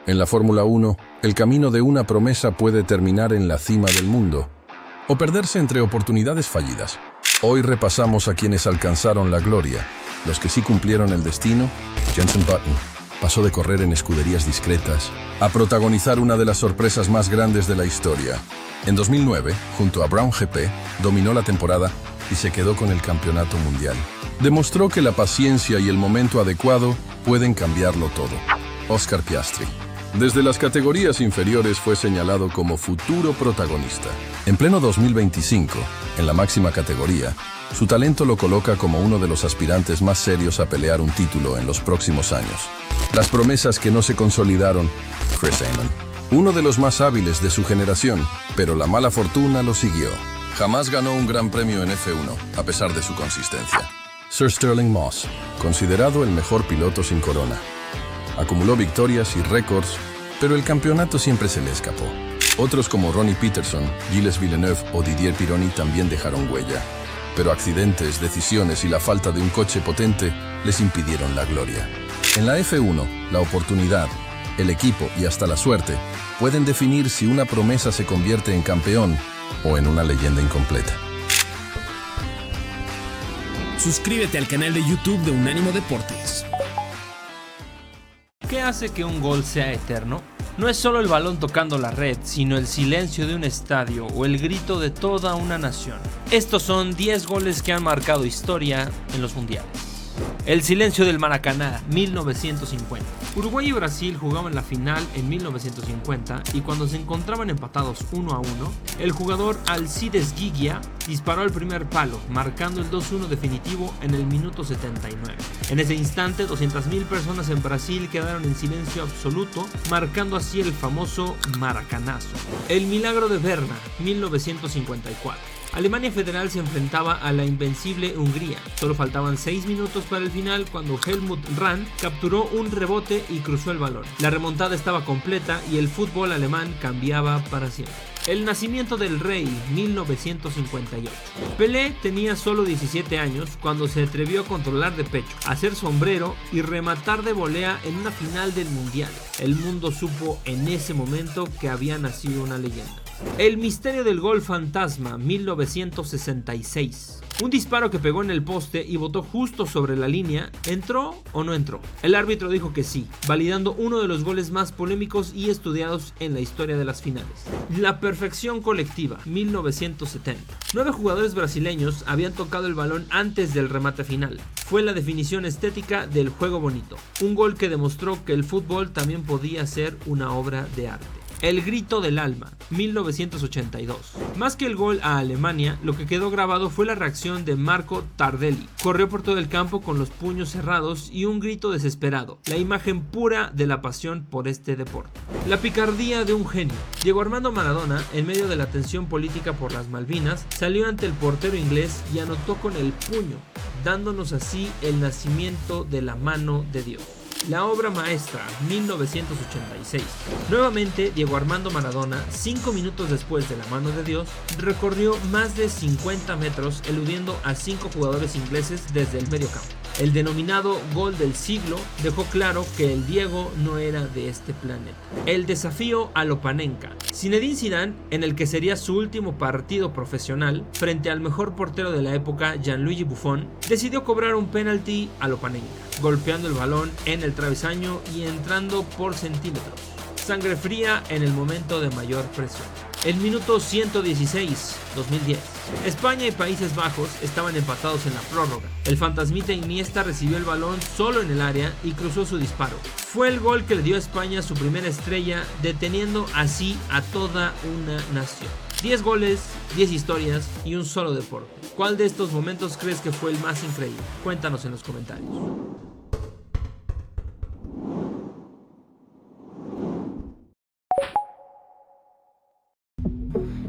En la Fórmula 1, el camino de una promesa puede terminar en la cima del mundo o perderse entre oportunidades fallidas. Hoy repasamos a quienes alcanzaron la gloria. Los que sí cumplieron el destino. Jenson Button pasó de correr en escuderías discretas a protagonizar una de las sorpresas más grandes de la historia. En 2009, junto a Brown GP, dominó la temporada y se quedó con el campeonato mundial. Demostró que la paciencia y el momento adecuado pueden cambiarlo todo. Oscar Piastri. Desde las categorías inferiores fue señalado como futuro protagonista. En pleno 2025, en la máxima categoría, su talento lo coloca como uno de los aspirantes más serios a pelear un título en los próximos años. Las promesas que no se consolidaron. Chris Amon, uno de los más hábiles de su generación, pero la mala fortuna lo siguió. Jamás ganó un gran premio en F1, a pesar de su consistencia. Sir Stirling Moss, considerado el mejor piloto sin corona. Acumuló victorias y récords, pero el campeonato siempre se le escapó. Otros como Ronnie Peterson, Gilles Villeneuve o Didier Pironi también dejaron huella, pero accidentes, decisiones y la falta de un coche potente les impidieron la gloria. En la F1, la oportunidad, el equipo y hasta la suerte pueden definir si una promesa se convierte en campeón o en una leyenda incompleta. Suscríbete al canal de YouTube de Unánimo Deportes. ¿Qué hace que un gol sea eterno? No es solo el balón tocando la red, sino el silencio de un estadio o el grito de toda una nación. Estos son 10 goles que han marcado historia en los mundiales. El silencio del Maracaná, 1950. Uruguay y Brasil jugaban la final en 1950 y cuando se encontraban empatados 1-1, el jugador Alcides Gigia disparó el primer palo, marcando el 2-1 definitivo en el minuto 79. En ese instante, 200.000 personas en Brasil quedaron en silencio absoluto, marcando así el famoso Maracanazo. El milagro de Berna, 1954. Alemania Federal se enfrentaba a la invencible Hungría. Solo faltaban 6 minutos para el final cuando Helmut Rahn capturó un rebote y cruzó el balón. La remontada estaba completa y el fútbol alemán cambiaba para siempre. El nacimiento del rey, 1958. Pelé tenía solo 17 años cuando se atrevió a controlar de pecho, hacer sombrero y rematar de volea en una final del mundial. El mundo supo en ese momento que había nacido una leyenda. El misterio del gol fantasma, 1966. Un disparo que pegó en el poste y botó justo sobre la línea, ¿entró o no entró? El árbitro dijo que sí, validando uno de los goles más polémicos y estudiados en la historia de las finales. La perfección colectiva, 1970. 9 jugadores brasileños habían tocado el balón antes del remate final. Fue la definición estética del juego bonito. Un gol que demostró que el fútbol también podía ser una obra de arte. El grito del alma, 1982. Más que el gol a Alemania, lo que quedó grabado fue la reacción de Marco Tardelli. Corrió por todo el campo con los puños cerrados y un grito desesperado, la imagen pura de la pasión por este deporte. La picardía de un genio. Diego Armando Maradona, en medio de la tensión política por las Malvinas, salió ante el portero inglés y anotó con el puño, dándonos así el nacimiento de la mano de Dios. La obra maestra, 1986. Nuevamente, Diego Armando Maradona, 5 minutos después de la mano de Dios, recorrió más de 50 metros eludiendo a 5 jugadores ingleses desde el medio campo. El denominado gol del siglo dejó claro que el Diego no era de este planeta. El desafío a Lopanenka. Zinedine Zidane, en el que sería su último partido profesional, frente al mejor portero de la época, Gianluigi Buffon, decidió cobrar un penalti a Lopanenka, golpeando el balón en el travesaño y entrando por centímetros. Sangre fría en el momento de mayor presión. El minuto 116, 2010. España y Países Bajos estaban empatados en la prórroga. El fantasmita Iniesta recibió el balón solo en el área y cruzó su disparo. Fue el gol que le dio a España su primera estrella, deteniendo así a toda una nación. 10 goles, 10 historias y un solo deporte. ¿Cuál de estos momentos crees que fue el más increíble? Cuéntanos en los comentarios.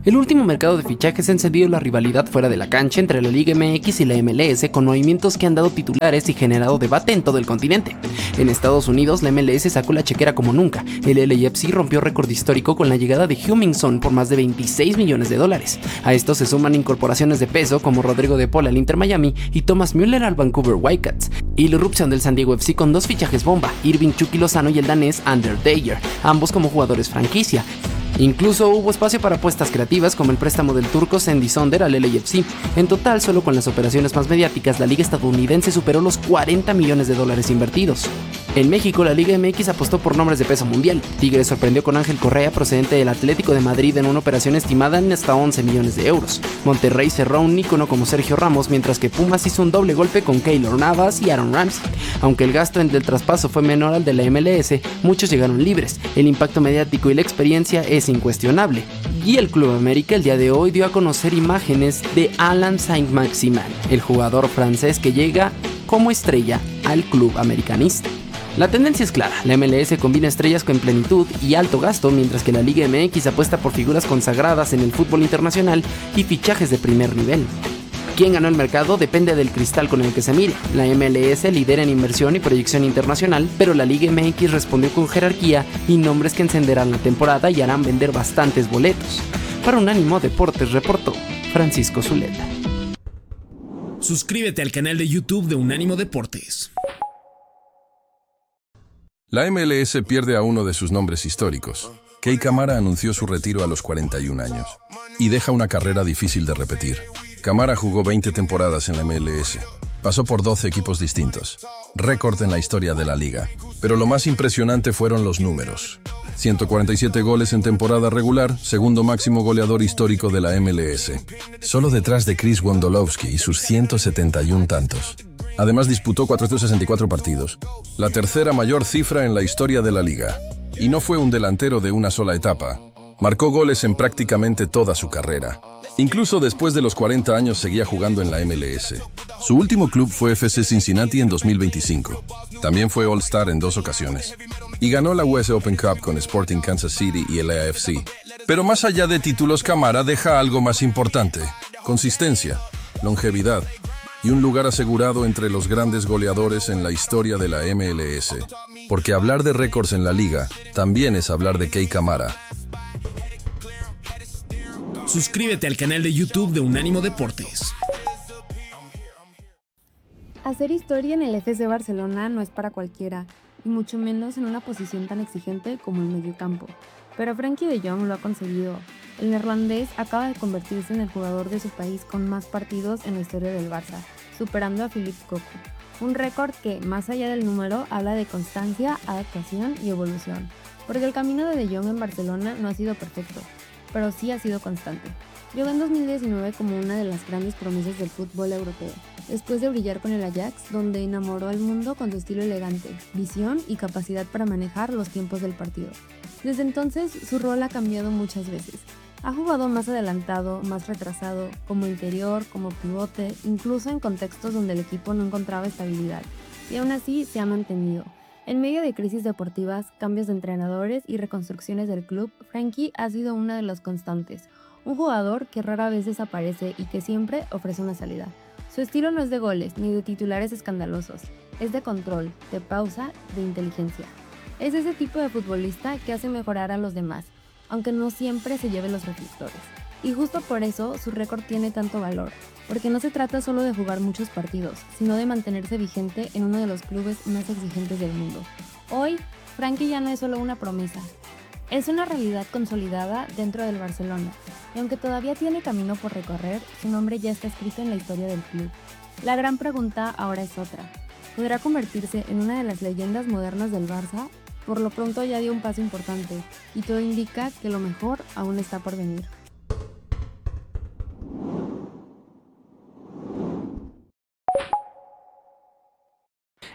El último mercado de fichajes ha encendido la rivalidad fuera de la cancha entre la Liga MX y la MLS, con movimientos que han dado titulares y generado debate en todo el continente. En Estados Unidos, la MLS sacó la chequera como nunca. El LAFC rompió récord histórico con la llegada de Heung-min Son por más de $26 millones. A esto se suman incorporaciones de peso como Rodrigo de Paul al Inter Miami y Thomas Müller al Vancouver Whitecaps, y la irrupción del San Diego FC con 2 fichajes bomba, Irving Chucky Lozano y el danés Ander Deyer, ambos como jugadores franquicia. Incluso hubo espacio para apuestas creativas como el préstamo del turco Sandy Sonder al LAFC. En total, solo con las operaciones más mediáticas, la liga estadounidense superó los $40 millones invertidos. En México, la Liga MX apostó por nombres de peso mundial. Tigres sorprendió con Ángel Correa, procedente del Atlético de Madrid, en una operación estimada en hasta 11 millones de euros. Monterrey cerró a un ícono como Sergio Ramos, mientras que Pumas hizo un doble golpe con Keylor Navas y Aaron Ramsey. Aunque el gasto del traspaso fue menor al de la MLS, muchos llegaron libres. El impacto mediático y la experiencia es incuestionable. Y el Club América el día de hoy dio a conocer imágenes de Alan Saint-Maximin, el jugador francés que llega como estrella al club americanista. La tendencia es clara, la MLS combina estrellas con plenitud y alto gasto, mientras que la Liga MX apuesta por figuras consagradas en el fútbol internacional y fichajes de primer nivel. ¿Quién ganó el mercado? Depende del cristal con el que se mire. La MLS lidera en inversión y proyección internacional, pero la Liga MX respondió con jerarquía y nombres que encenderán la temporada y harán vender bastantes boletos. Para Unánimo Deportes reportó Francisco Zuleta. Suscríbete al canal de YouTube de Unánimo Deportes. La MLS pierde a uno de sus nombres históricos. Kei Kamara anunció su retiro a los 41 años y deja una carrera difícil de repetir. Kamara jugó 20 temporadas en la MLS. Pasó por 12 equipos distintos, récord en la historia de la liga. Pero lo más impresionante fueron los números. 147 goles en temporada regular, segundo máximo goleador histórico de la MLS. Solo detrás de Chris Wondolowski y sus 171 tantos. Además disputó 464 partidos, la tercera mayor cifra en la historia de la liga. Y no fue un delantero de una sola etapa. Marcó goles en prácticamente toda su carrera. Incluso después de los 40 años seguía jugando en la MLS. Su último club fue FC Cincinnati en 2025. También fue All-Star en 2 ocasiones. Y ganó la US Open Cup con Sporting Kansas City y el AFC. Pero más allá de títulos, Kamara deja algo más importante: consistencia, longevidad y un lugar asegurado entre los grandes goleadores en la historia de la MLS. Porque hablar de récords en la liga también es hablar de Kei Kamara. Suscríbete al canal de YouTube de Unánimo Deportes. Hacer historia en el FC Barcelona no es para cualquiera, y mucho menos en una posición tan exigente como el mediocampo. Pero Frenkie de Jong lo ha conseguido. El neerlandés acaba de convertirse en el jugador de su país con más partidos en la historia del Barça, superando a Philippe Cocu. Un récord que, más allá del número, habla de constancia, adaptación y evolución. Porque el camino de Jong en Barcelona no ha sido perfecto, pero sí ha sido constante. Llegó en 2019 como una de las grandes promesas del fútbol europeo, después de brillar con el Ajax, donde enamoró al mundo con su estilo elegante, visión y capacidad para manejar los tiempos del partido. Desde entonces, su rol ha cambiado muchas veces. Ha jugado más adelantado, más retrasado, como interior, como pivote, incluso en contextos donde el equipo no encontraba estabilidad, y aún así se ha mantenido. En medio de crisis deportivas, cambios de entrenadores y reconstrucciones del club, Frenkie ha sido una de las constantes, un jugador que rara vez desaparece y que siempre ofrece una salida. Su estilo no es de goles ni de titulares escandalosos, es de control, de pausa, de inteligencia. Es ese tipo de futbolista que hace mejorar a los demás, aunque no siempre se lleve los reflectores. Y justo por eso su récord tiene tanto valor, porque no se trata solo de jugar muchos partidos, sino de mantenerse vigente en uno de los clubes más exigentes del mundo. Hoy, Frenkie ya no es solo una promesa, es una realidad consolidada dentro del Barcelona, y aunque todavía tiene camino por recorrer, su nombre ya está escrito en la historia del club. La gran pregunta ahora es otra: ¿podrá convertirse en una de las leyendas modernas del Barça? Por lo pronto ya dio un paso importante, y todo indica que lo mejor aún está por venir.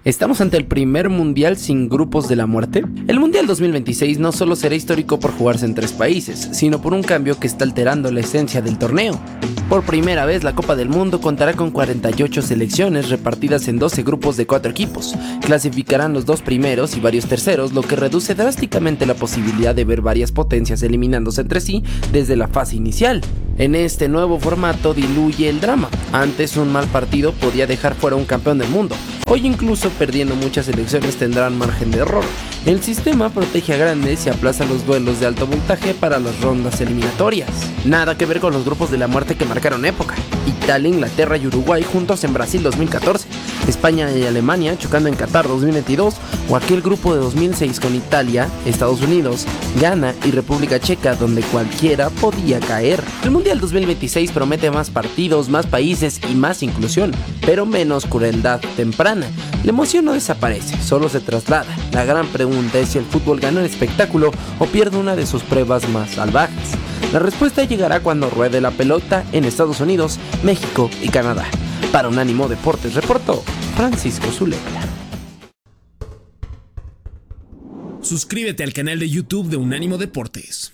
¿Estamos ante el primer mundial sin grupos de la muerte? El Mundial 2026 no solo será histórico por jugarse en 3 países, sino por un cambio que está alterando la esencia del torneo. Por primera vez, la Copa del Mundo contará con 48 selecciones repartidas en 12 grupos de 4 equipos. Clasificarán los 2 primeros y varios terceros, lo que reduce drásticamente la posibilidad de ver varias potencias eliminándose entre sí desde la fase inicial. En este nuevo formato diluye el drama. Antes un mal partido podía dejar fuera un campeón del mundo. Hoy incluso perdiendo muchas selecciones tendrán margen de error. El sistema protege a grandes y aplaza los duelos de alto voltaje para las rondas eliminatorias. Nada que ver con los grupos de la muerte que marcaron época. Italia, Inglaterra y Uruguay juntos en Brasil 2014, España y Alemania chocando en Qatar 2022, o aquel grupo de 2006 con Italia, Estados Unidos, Ghana y República Checa donde cualquiera podía caer. El Mundial 2026 promete más partidos, más países y más inclusión, pero menos crueldad temprana. La emoción no desaparece, solo se traslada. La gran pregunta es si el fútbol gana el espectáculo o pierde una de sus pruebas más salvajes. La respuesta llegará cuando ruede la pelota en Estados Unidos, México y Canadá. Para Unánimo Deportes reportó Francisco Zuleta. Suscríbete al canal de YouTube de Unánimo Deportes.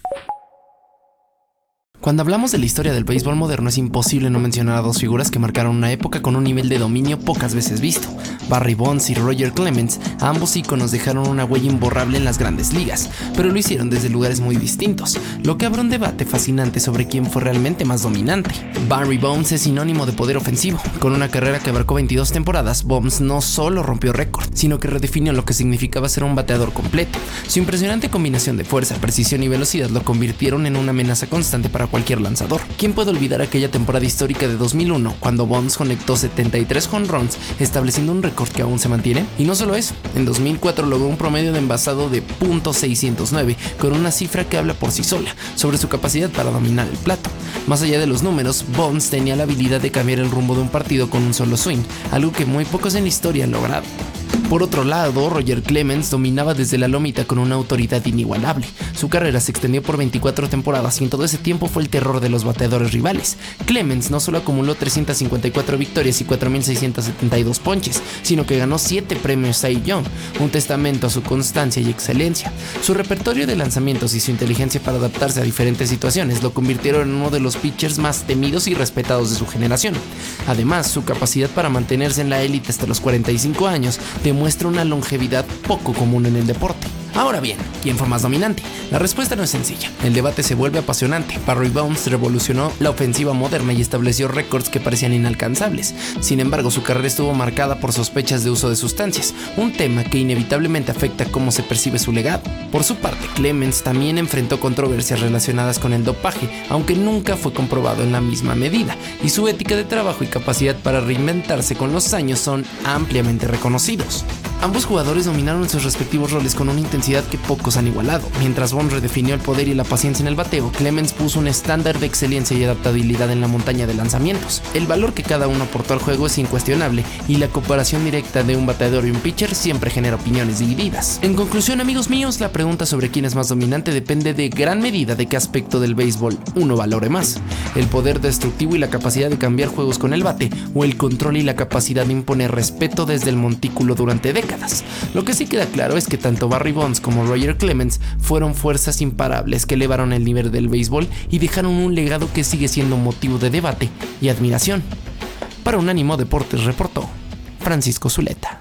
Cuando hablamos de la historia del béisbol moderno es imposible no mencionar a 2 figuras que marcaron una época con un nivel de dominio pocas veces visto. Barry Bonds y Roger Clemens, ambos íconos dejaron una huella imborrable en las grandes ligas, pero lo hicieron desde lugares muy distintos, lo que abre un debate fascinante sobre quién fue realmente más dominante. Barry Bonds es sinónimo de poder ofensivo. Con una carrera que abarcó 22 temporadas, Bonds no solo rompió récord, sino que redefinió lo que significaba ser un bateador completo. Su impresionante combinación de fuerza, precisión y velocidad lo convirtieron en una amenaza constante para cualquier lanzador. ¿Quién puede olvidar aquella temporada histórica de 2001 cuando Bonds conectó 73 home runs, estableciendo un récord que aún se mantiene? Y no solo eso, en 2004 logró un promedio de envasado de .609 con una cifra que habla por sí sola sobre su capacidad para dominar el plato. Más allá de los números, Bonds tenía la habilidad de cambiar el rumbo de un partido con un solo swing, algo que muy pocos en la historia han logrado. Por otro lado, Roger Clemens dominaba desde la lomita con una autoridad inigualable. Su carrera se extendió por 24 temporadas y en todo ese tiempo fue el terror de los bateadores rivales. Clemens no solo acumuló 354 victorias y 4.672 ponches, sino que ganó 7 premios Cy Young, un testamento a su constancia y excelencia. Su repertorio de lanzamientos y su inteligencia para adaptarse a diferentes situaciones lo convirtieron en uno de los pitchers más temidos y respetados de su generación. Además, su capacidad para mantenerse en la élite hasta los 45 años demuestra una longevidad poco común en el deporte. Ahora bien, ¿quién fue más dominante? La respuesta no es sencilla. El debate se vuelve apasionante. Barry Bonds revolucionó la ofensiva moderna y estableció récords que parecían inalcanzables. Sin embargo, su carrera estuvo marcada por sospechas de uso de sustancias, un tema que inevitablemente afecta cómo se percibe su legado. Por su parte, Clemens también enfrentó controversias relacionadas con el dopaje, aunque nunca fue comprobado en la misma medida, y su ética de trabajo y capacidad para reinventarse con los años son ampliamente reconocidos. Ambos jugadores dominaron en sus respectivos roles con una intensidad que pocos han igualado. Mientras Bonds redefinió el poder y la paciencia en el bateo, Clemens puso un estándar de excelencia y adaptabilidad en la montaña de lanzamientos. El valor que cada uno aportó al juego es incuestionable y la comparación directa de un bateador y un pitcher siempre genera opiniones divididas. En conclusión, amigos míos, la pregunta sobre quién es más dominante depende de gran medida de qué aspecto del béisbol uno valore más: el poder destructivo y la capacidad de cambiar juegos con el bate, o el control y la capacidad de imponer respeto desde el montículo durante décadas. Lo que sí queda claro es que tanto Barry Bonds como Roger Clemens fueron fuerzas imparables que elevaron el nivel del béisbol y dejaron un legado que sigue siendo motivo de debate y admiración. Para Unánimo Deportes reportó Francisco Zuleta.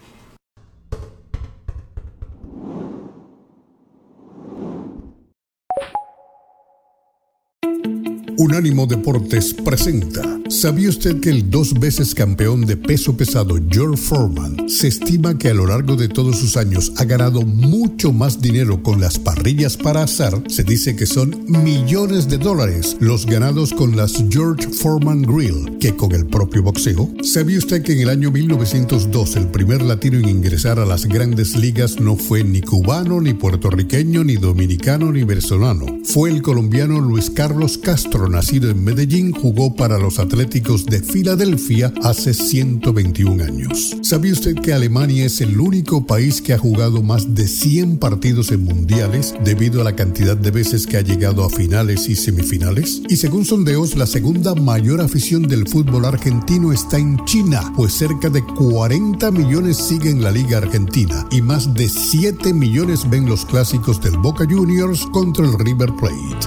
Unánimo Deportes presenta. ¿Sabía usted que el 2 veces campeón de peso pesado George Foreman se estima que a lo largo de todos sus años ha ganado mucho más dinero con las parrillas para asar? Se dice que son millones de dólares los ganados con las George Foreman Grill que con el propio boxeo. ¿Sabía usted que en el año 1902 el primer latino en ingresar a las grandes ligas no fue ni cubano, ni puertorriqueño, ni dominicano, ni venezolano? Fue el colombiano Luis Carlos Castro, nacido en Medellín, jugó para los Atléticos de Filadelfia hace 121 años. ¿Sabía usted que Alemania es el único país que ha jugado más de 100 partidos en mundiales debido a la cantidad de veces que ha llegado a finales y semifinales? Y según sondeos, la segunda mayor afición del fútbol argentino está en China, pues cerca de 40 millones siguen la Liga Argentina y más de 7 millones ven los clásicos del Boca Juniors contra el River Plate.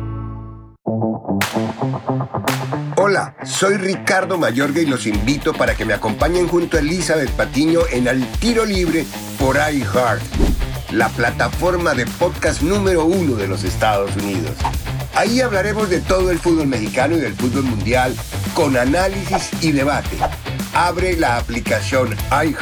Hola, soy Ricardo Mayorga y los invito para que me acompañen junto a Elizabeth Patiño en Al Tiro Libre por iHeart, la plataforma de podcast número 1 de los Estados Unidos. Ahí hablaremos de todo el fútbol mexicano y del fútbol mundial con análisis y debate. Abre la aplicación iHeart